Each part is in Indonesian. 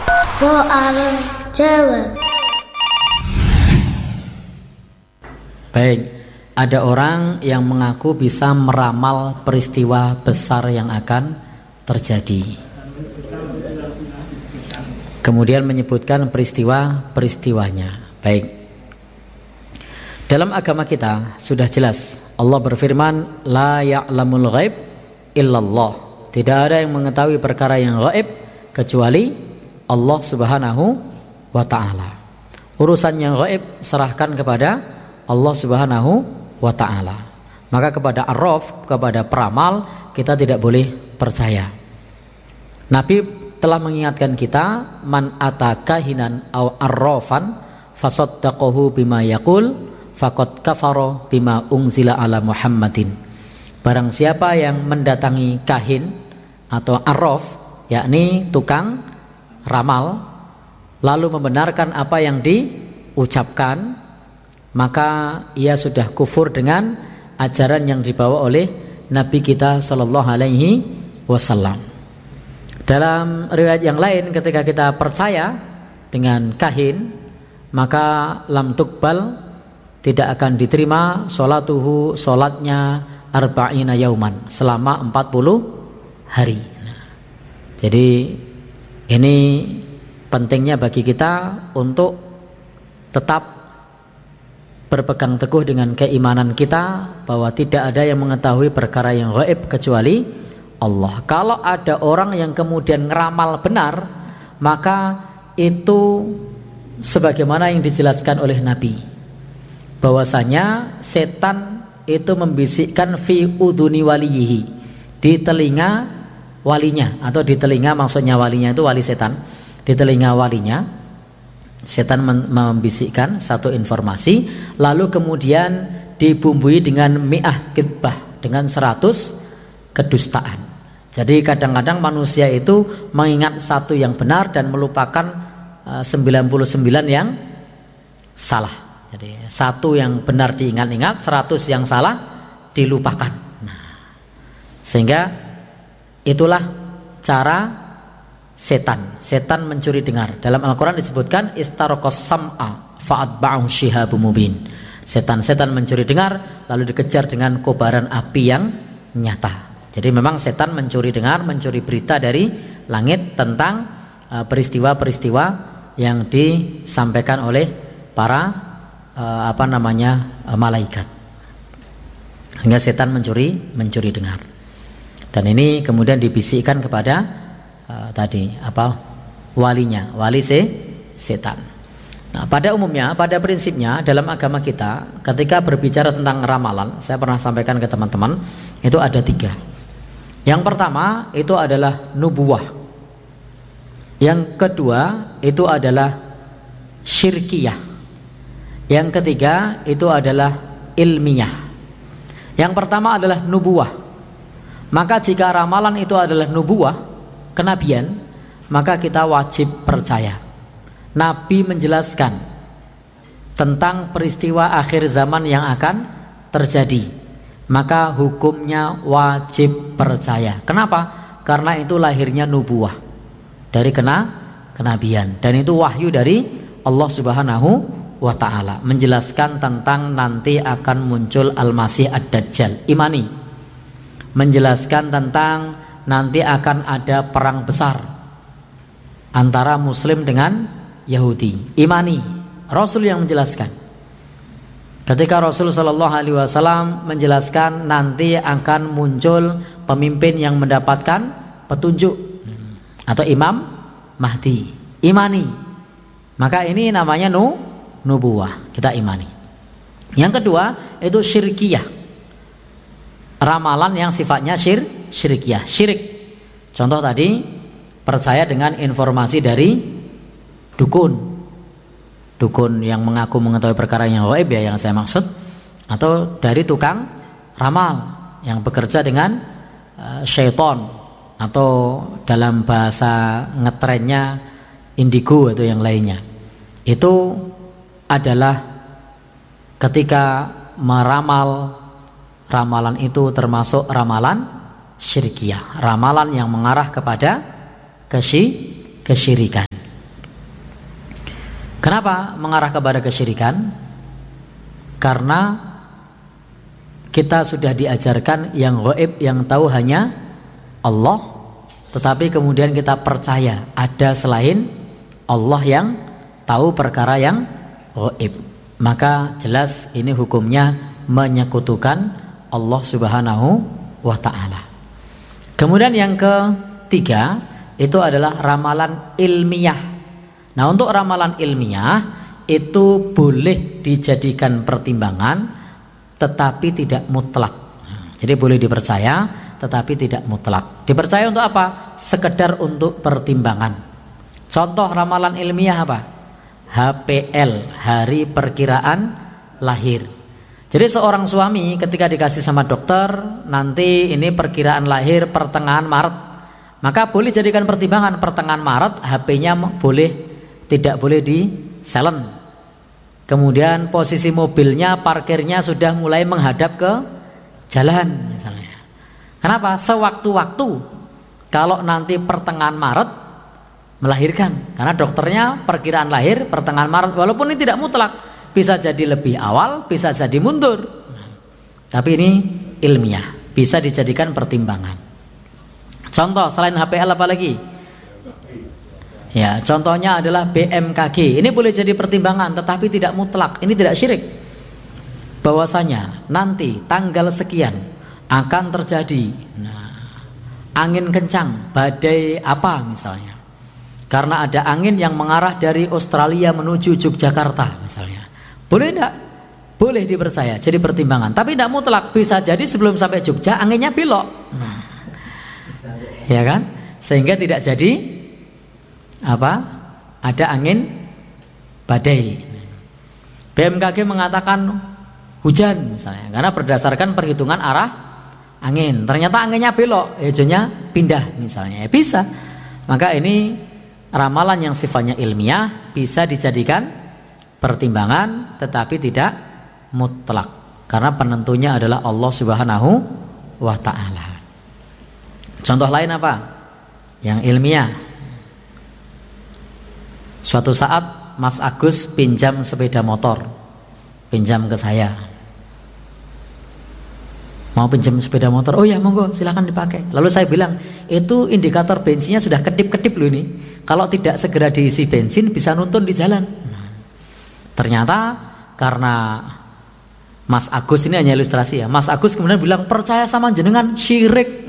Soal jawab. Baik, ada orang yang mengaku bisa meramal peristiwa besar yang akan terjadi. Kemudian menyebutkan peristiwanya. Baik. Dalam agama kita sudah jelas Allah berfirman, la ya'lamul ghaib illallah. Tidak ada yang mengetahui perkara yang gaib kecuali Allah Subhanahu wa ta'ala. Urusan yang gaib serahkan kepada Allah Subhanahu wa ta'ala. Maka kepada arraf, kepada peramal, kita tidak boleh percaya. Nabi telah mengingatkan kita, man atakahinan aw arrafan fasaddaqahu bima yaqul faqad kafara bima unzila ala Muhammadin. Barang siapa yang mendatangi kahin atau arraf, yakni tukang ramal, lalu membenarkan apa yang diucapkan, maka ia sudah kufur dengan ajaran yang dibawa oleh Nabi kita Sallallahu Alaihi Wasallam. Dalam riwayat yang lain, ketika kita percaya dengan kahin, maka lam tukbal, tidak akan diterima solatnya arba'ina yauman, selama 40 hari. Jadi ini pentingnya bagi kita untuk tetap berpegang teguh dengan keimanan kita bahwa tidak ada yang mengetahui perkara yang gaib kecuali Allah. Kalau ada orang yang kemudian ngeramal benar, maka itu sebagaimana yang dijelaskan oleh Nabi, bahwasanya setan itu membisikkan fi udhuni waliyihi, di telinga walinya, atau di telinga, maksudnya walinya itu wali setan, di telinga walinya setan membisikkan satu informasi, lalu kemudian dibumbui dengan mi'ah kidbah, dengan 100 kedustaan. Jadi kadang-kadang manusia itu mengingat satu yang benar dan melupakan 99 yang salah. Jadi satu yang benar diingat-ingat, 100 yang salah dilupakan. Sehingga itulah cara setan mencuri dengar. Dalam Al-Quran disebutkan istaraqas sam'a fa'atba'ahu syihabun mubin. Setan mencuri dengar lalu dikejar dengan kobaran api yang nyata. Jadi memang setan mencuri dengar, mencuri berita dari langit tentang peristiwa-peristiwa yang disampaikan oleh para malaikat. Hingga setan mencuri dengar. Dan ini kemudian dibisikkan kepada wali setan. Nah, pada umumnya, pada prinsipnya dalam agama kita, ketika berbicara tentang ramalan, saya pernah sampaikan ke teman-teman, itu ada 3. Yang pertama itu adalah nubuwah. Yang kedua itu adalah syirkiyah. Yang ketiga itu adalah ilmiah. Yang pertama adalah nubuwah. Maka jika ramalan itu adalah nubuwah, kenabian, maka kita wajib percaya. Nabi menjelaskan tentang peristiwa akhir zaman yang akan terjadi, maka hukumnya wajib percaya. Kenapa? Karena itu lahirnya nubuwah, dari kenabian, dan itu wahyu dari Allah Subhanahu wa ta'ala, menjelaskan tentang nanti akan muncul Al-Masih Ad-Dajjal, imani. Menjelaskan tentang nanti akan ada perang besar antara Muslim dengan Yahudi, imani. Rasul yang menjelaskan. Ketika Rasul Shallallahu Alaihi Wasallam menjelaskan nanti akan muncul pemimpin yang mendapatkan petunjuk atau Imam Mahdi, imani. Maka ini namanya nubuwah, kita imani. Yang kedua itu syirkiyah, ramalan yang sifatnya syirkiyah, syirik. Contoh tadi, percaya dengan informasi dari dukun yang mengaku mengetahui perkara yang gaib, ya yang saya maksud, atau dari tukang ramal yang bekerja dengan syaitan, atau dalam bahasa ngetrennya indigo atau yang lainnya. Itu adalah ketika meramal, ramalan itu termasuk ramalan syirkiyah, ramalan yang mengarah kepada kesyirikan. Kenapa mengarah kepada kesyirikan? Karena kita sudah diajarkan yang gaib, yang tahu hanya Allah, tetapi kemudian kita percaya ada selain Allah yang tahu perkara yang gaib. Maka jelas ini hukumnya menyekutukan Allah Subhanahu wa ta'ala. Kemudian yang ketiga itu adalah ramalan ilmiah. Nah, untuk ramalan ilmiah itu boleh dijadikan pertimbangan tetapi tidak mutlak. Jadi boleh dipercaya tetapi tidak mutlak. Dipercaya untuk apa? Sekedar untuk pertimbangan. Contoh ramalan ilmiah apa? HPL, hari perkiraan lahir. Jadi seorang suami ketika dikasih sama dokter, nanti ini perkiraan lahir pertengahan Maret, maka boleh jadikan pertimbangan pertengahan Maret, HP-nya tidak boleh di silent. Kemudian posisi mobilnya, parkirnya sudah mulai menghadap ke jalan misalnya. Kenapa? Sewaktu-waktu kalau nanti pertengahan Maret melahirkan, karena dokternya perkiraan lahir pertengahan Maret, walaupun ini tidak mutlak, bisa jadi lebih awal, bisa jadi mundur, tapi ini ilmiah, bisa dijadikan pertimbangan. Contoh selain HPL apa lagi? Ya, contohnya adalah BMKG. Ini boleh jadi pertimbangan tetapi tidak mutlak. Ini tidak syirik. Bahwasanya nanti tanggal sekian akan terjadi angin kencang, badai apa misalnya. Karena ada angin yang mengarah dari Australia menuju Yogyakarta misalnya. Boleh enggak? Boleh dipercaya, jadi pertimbangan. Tapi tidak mutlak, bisa jadi sebelum sampai Jogja anginnya belok. Ya kan? Sehingga tidak jadi ada angin badai. BMKG mengatakan hujan misalnya, karena berdasarkan perhitungan arah angin. Ternyata anginnya belok, hijaunya pindah misalnya, ya bisa. Maka ini ramalan yang sifatnya ilmiah, bisa dijadikan pertimbangan tetapi tidak mutlak, karena penentunya adalah Allah Subhanahu wa ta'ala. Contoh lain apa? Yang ilmiah. Suatu saat Mas Agus pinjam sepeda motor, pinjam ke saya. Mau pinjam sepeda motor? Oh ya, monggo, silakan dipakai. Lalu saya bilang, itu indikator bensinnya sudah kedip-kedip loh ini. Kalau tidak segera diisi bensin bisa nuntun di jalan. Ternyata karena Mas Agus ini hanya ilustrasi ya. Mas Agus kemudian bilang, percaya sama jenengan syirik.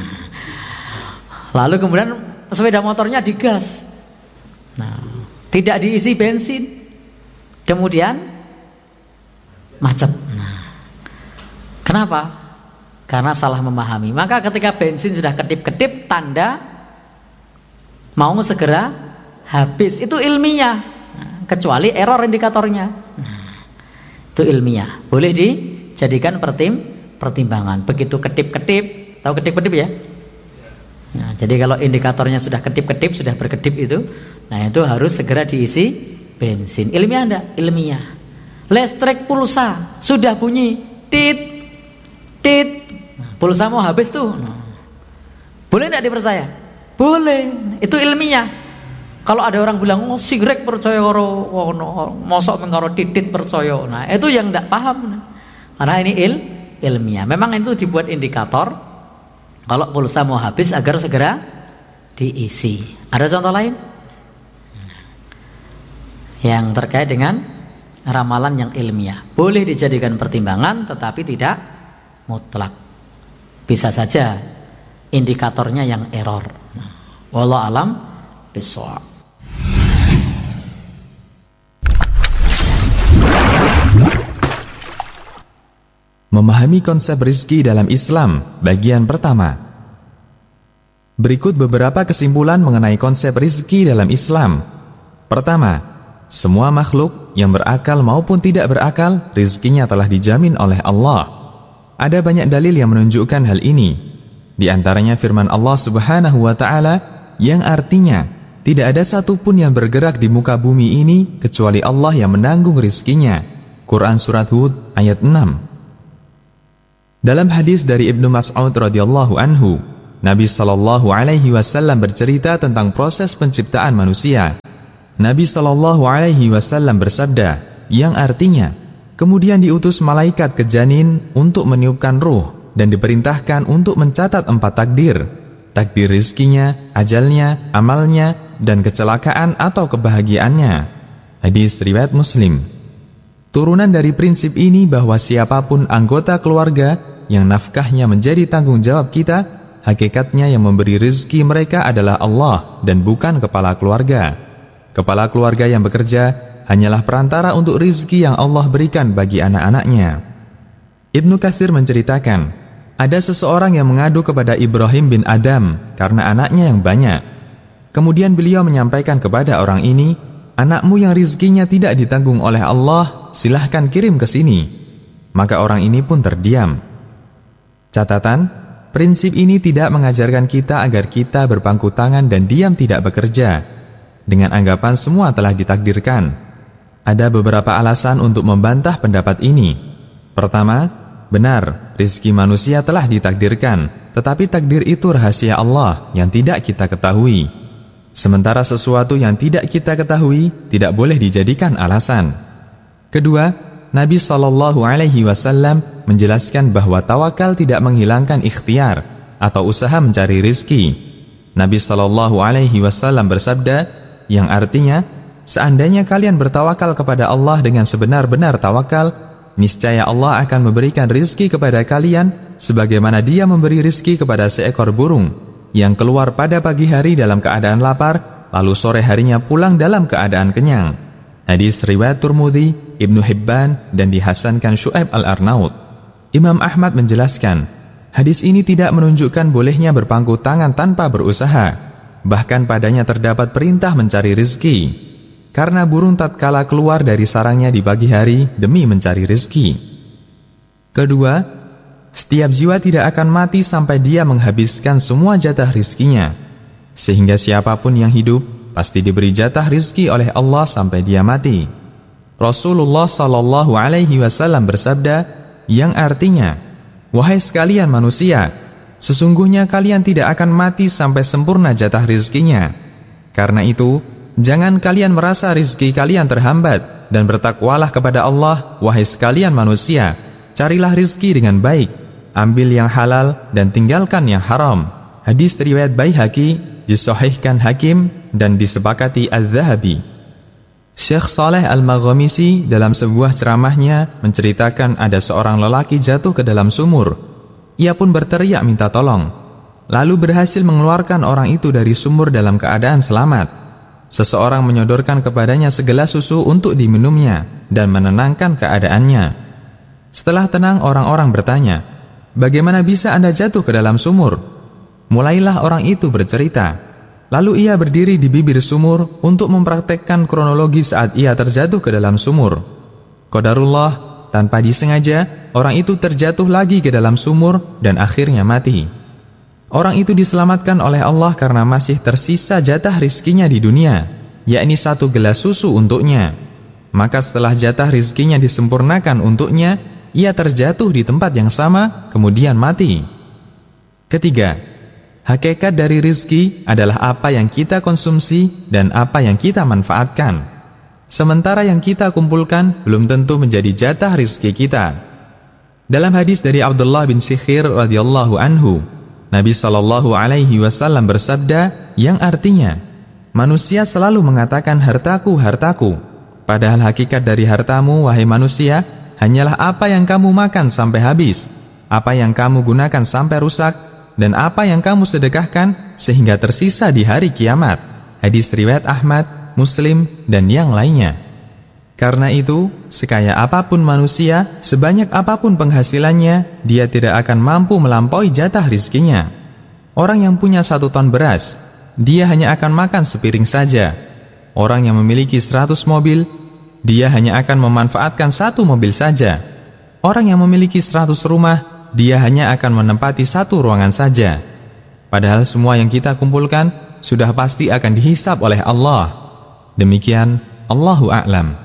Lalu kemudian sepeda motornya digas. Tidak diisi bensin, kemudian macet. Kenapa? Karena salah memahami. Maka ketika bensin sudah kedip-kedip, tanda mau segera habis. Itu ilmiah, kecuali error indikatornya. Itu ilmiah, boleh dijadikan pertimbangan. Begitu kedip-kedip, tahu kedip-kedip ya? Nah, jadi kalau indikatornya sudah kedip-kedip, sudah berkedip itu, nah itu harus segera diisi bensin. Ilmiah enggak? Ilmiah. Listrik pulsa sudah bunyi tit tit, pulsa mau habis tuh. Boleh enggak dipercaya? Boleh. Itu ilmiah. Kalau ada orang bilang oh sigrek percaya karo mosok mengkaro titit percaya. Nah, itu yang enggak paham. Karena ini ilmiah. Memang itu dibuat indikator kalau pulsa mau habis agar segera diisi. Ada contoh lain? Yang terkait dengan ramalan yang ilmiah, boleh dijadikan pertimbangan tetapi tidak mutlak. Bisa saja indikatornya yang error. Wallahu alam bishawab. Memahami konsep rizki dalam Islam, bagian pertama. Berikut beberapa kesimpulan mengenai konsep rizki dalam Islam. Pertama, semua makhluk yang berakal maupun tidak berakal, rizkinya telah dijamin oleh Allah. Ada banyak dalil yang menunjukkan hal ini. Di antaranya firman Allah Subhanahu wa ta'ala yang artinya, tidak ada satupun yang bergerak di muka bumi ini kecuali Allah yang menanggung rizkinya. Quran Surat Hud ayat 6. Dalam hadis dari Ibnu Mas'ud radhiyallahu anhu, Nabi sallallahu alaihi wasallam bercerita tentang proses penciptaan manusia. Nabi Shallallahu Alaihi Wasallam bersabda, yang artinya, kemudian diutus malaikat ke janin untuk meniupkan ruh dan diperintahkan untuk mencatat 4 takdir. Takdir rizkinya, ajalnya, amalnya, dan kecelakaan atau kebahagiaannya. Hadis riwayat Muslim. Turunan dari prinsip ini bahwa siapapun anggota keluarga yang nafkahnya menjadi tanggung jawab kita, hakikatnya yang memberi rezeki mereka adalah Allah dan bukan kepala keluarga. Kepala keluarga yang bekerja hanyalah perantara untuk rezeki yang Allah berikan bagi anak-anaknya. Ibnu Katsir menceritakan, ada seseorang yang mengadu kepada Ibrahim bin Adam karena anaknya yang banyak. Kemudian beliau menyampaikan kepada orang ini, anakmu yang rezekinya tidak ditanggung oleh Allah, silahkan kirim ke sini. Maka orang ini pun terdiam. Catatan, prinsip ini tidak mengajarkan kita agar kita berpangku tangan dan diam tidak bekerja, dengan anggapan semua telah ditakdirkan. Ada beberapa alasan untuk membantah pendapat ini. Pertama, benar, rezeki manusia telah ditakdirkan, tetapi takdir itu rahasia Allah yang tidak kita ketahui. Sementara sesuatu yang tidak kita ketahui tidak boleh dijadikan alasan. Kedua, Nabi Shallallahu Alaihi Wasallam menjelaskan bahwa tawakal tidak menghilangkan ikhtiar atau usaha mencari rezeki. Nabi Shallallahu Alaihi Wasallam bersabda, yang artinya, seandainya kalian bertawakal kepada Allah dengan sebenar-benar tawakal, niscaya Allah akan memberikan rizki kepada kalian sebagaimana Dia memberi rizki kepada seekor burung yang keluar pada pagi hari dalam keadaan lapar, lalu sore harinya pulang dalam keadaan kenyang. Hadis riwayat Tirmidzi, Ibnu Hibban, dan dihasankan Syu'aib al-Arnaud. Imam Ahmad menjelaskan, hadis ini tidak menunjukkan bolehnya berpangku tangan tanpa berusaha. Bahkan padanya terdapat perintah mencari rezeki, karena burung tatkala keluar dari sarangnya di pagi hari demi mencari rezeki. Kedua, setiap jiwa tidak akan mati sampai dia menghabiskan semua jatah rizkinya, sehingga siapapun yang hidup pasti diberi jatah rizki oleh Allah sampai dia mati. Rasulullah Shallallahu Alaihi Wasallam bersabda, yang artinya, wahai sekalian manusia, sesungguhnya kalian tidak akan mati sampai sempurna jatah rizkinya. Karena itu, jangan kalian merasa rizki kalian terhambat, dan bertakwalah kepada Allah, wahai sekalian manusia. Carilah rizki dengan baik, ambil yang halal dan tinggalkan yang haram. Hadis riwayat Baihaqi, disahihkan Hakim, dan disepakati Az-Zahabi. Syekh Saleh Al-Maghamisi dalam sebuah ceramahnya menceritakan ada seorang lelaki jatuh ke dalam sumur. Ia pun berteriak minta tolong, lalu berhasil mengeluarkan orang itu dari sumur dalam keadaan selamat. Seseorang menyodorkan kepadanya segelas susu untuk diminumnya dan menenangkan keadaannya. Setelah tenang, orang-orang bertanya, bagaimana bisa Anda jatuh ke dalam sumur? Mulailah orang itu bercerita. Lalu ia berdiri di bibir sumur untuk mempraktekkan kronologi saat ia terjatuh ke dalam sumur. Qadarullah, tanpa disengaja, orang itu terjatuh lagi ke dalam sumur dan akhirnya mati. Orang itu diselamatkan oleh Allah karena masih tersisa jatah rizkinya di dunia, yakni 1 gelas susu untuknya. Maka setelah jatah rizkinya disempurnakan untuknya, ia terjatuh di tempat yang sama, kemudian mati. Ketiga, hakikat dari rizki adalah apa yang kita konsumsi dan apa yang kita manfaatkan. Sementara yang kita kumpulkan belum tentu menjadi jatah rizki kita. Dalam hadis dari Abdullah bin Sikhir radhiyallahu anhu, Nabi Shallallahu Alaihi Wasallam bersabda, yang artinya, manusia selalu mengatakan hartaku, hartaku. Padahal hakikat dari hartamu, wahai manusia, hanyalah apa yang kamu makan sampai habis, apa yang kamu gunakan sampai rusak, dan apa yang kamu sedekahkan sehingga tersisa di hari kiamat. Hadis riwayat Ahmad, Muslim, dan yang lainnya. Karena itu, sekaya apapun manusia, sebanyak apapun penghasilannya, dia tidak akan mampu melampaui jatah rizkinya. Orang yang punya 1 ton beras, dia hanya akan makan sepiring saja. Orang yang memiliki 100 mobil, dia hanya akan memanfaatkan 1 mobil saja. Orang yang memiliki 100 rumah, dia hanya akan menempati 1 ruangan saja. Padahal semua yang kita kumpulkan sudah pasti akan dihisab oleh Allah. Demikian, Allahu a'lam.